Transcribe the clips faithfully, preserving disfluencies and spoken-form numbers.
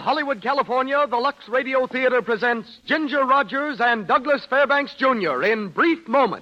Hollywood, California, the Lux Radio Theater presents Ginger Rogers and Douglas Fairbanks, Junior in Brief Moment.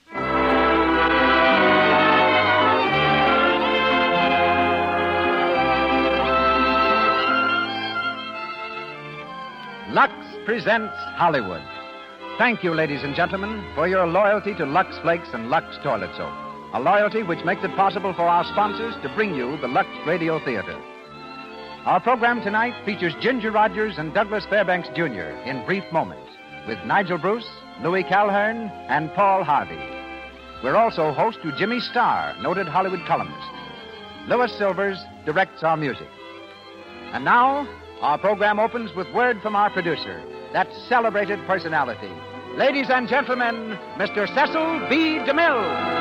Lux presents Hollywood. Thank you, ladies and gentlemen, for your loyalty to Lux Flakes and Lux Toilet Soap. A loyalty which makes it possible for our sponsors to bring you the Lux Radio Theater. Our program tonight features Ginger Rogers and Douglas Fairbanks, Junior in Brief Moment, with Nigel Bruce, Louis Calhern, and Paul Harvey. We're also host to Jimmy Starr, noted Hollywood columnist. Louis Silvers directs our music. And now, our program opens with word from our producer, that celebrated personality. Ladies and gentlemen, Mister Cecil B. DeMille.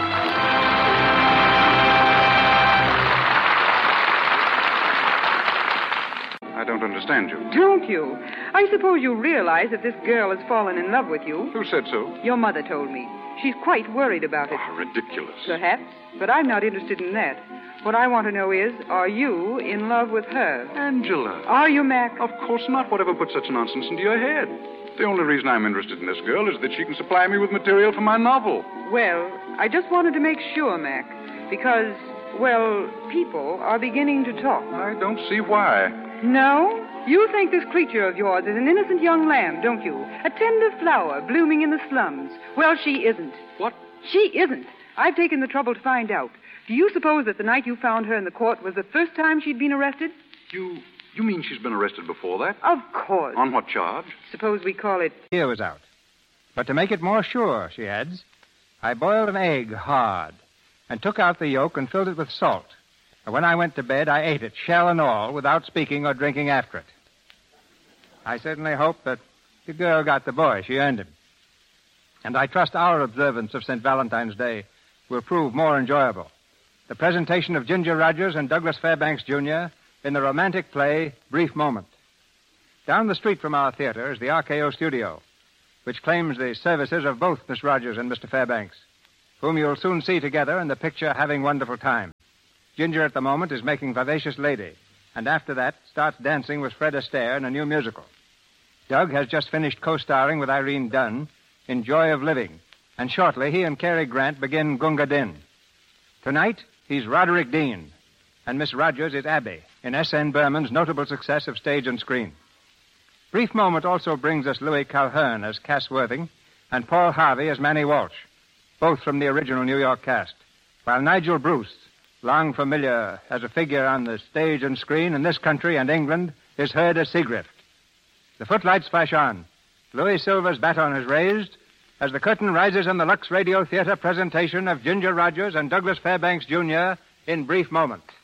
I don't understand you. Don't you? I suppose you realize that this girl has fallen in love with you. Who said so? Your mother told me. She's quite worried about it. Oh, ridiculous. Perhaps, but I'm not interested in that. What I want to know is, are you in love with her? Angela. Are you, Mac? Of course not. Whatever put such nonsense into your head? The only reason I'm interested in this girl is that she can supply me with material for my novel. Well, I just wanted to make sure, Mac, because, well, people are beginning to talk. I don't see why. No? You think this creature of yours is an innocent young lamb, don't you? A tender flower blooming in the slums. Well, she isn't. What? She isn't. I've taken the trouble to find out. Do you suppose that the night you found her in the court was the first time she'd been arrested? You... you mean she's been arrested before that? Of course. On what charge? Suppose we call it... Here was out. But to make it more sure, she adds, I boiled an egg hard and took out the yolk and filled it with salt. And when I went to bed, I ate it, shell and all, without speaking or drinking after it. I certainly hope that the girl got the boy. She earned him. And I trust our observance of Saint Valentine's Day will prove more enjoyable. The presentation of Ginger Rogers and Douglas Fairbanks, Junior in the romantic play, Brief Moment. Down the street from our theater is the R K O studio, which claims the services of both Miss Rogers and Mister Fairbanks, whom you'll soon see together in the picture Having Wonderful Time. Ginger at the moment is making Vivacious Lady, and after that starts dancing with Fred Astaire in a new musical. Doug has just finished co-starring with Irene Dunn in Joy of Living, and shortly he and Cary Grant begin Gunga Din. Tonight, he's Roderick Dean, and Miss Rogers is Abby in S N Berman's notable success of stage and screen. Brief Moment also brings us Louis Calhern as Cass Worthing and Paul Harvey as Manny Walsh, both from the original New York cast, while Nigel Bruce, long familiar as a figure on the stage and screen in this country and England, is heard as Seagrift. The footlights flash on. Louis Silver's baton is raised as the curtain rises on the Lux Radio Theater presentation of Ginger Rogers and Douglas Fairbanks, Junior in Brief Moment.